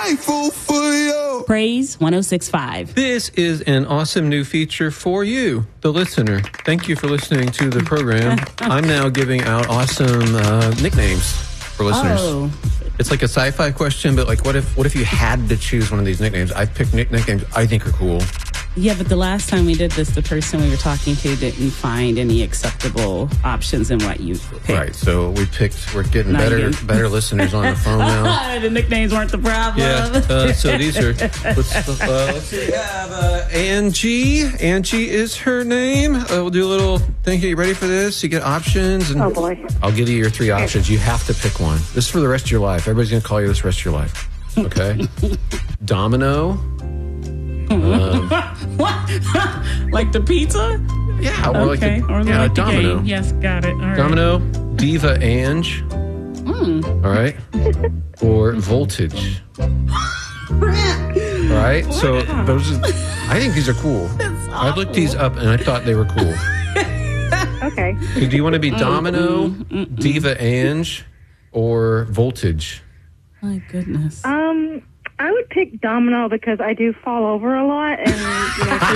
grateful for you. Praise 106.5. This is an awesome new feature for you, the listener. Thank you for listening to the program. I'm now giving out awesome nicknames for listeners. Oh. It's like a sci-fi question, but like, what if you had to choose one of these nicknames? I picked nicknames I think are cool. Yeah, but the last time we did this, the person we were talking to didn't find any acceptable options in what you picked. Right, so we're getting better listeners on the phone now. The nicknames weren't the problem. Yeah, so these are, let's see, we have Angie. Angie is her name. We'll do a little thing here. You ready for this? You get options. And Oh, boy. I'll give you your three options. You have to pick one. This is for the rest of your life. Everybody's going to call you this the rest of your life. Okay? Domino. What? Like the pizza? Yeah, or okay. like or yeah, like the Domino. game. Yes, got it. All right. Domino, Diva Ange. All right. Or Voltage. All right. So those are, I think these are cool. I looked these up and I thought they were cool. Okay. Do you want to be Domino, Diva Ange, or Voltage? My goodness. I would pick Domino because I do fall over a lot, and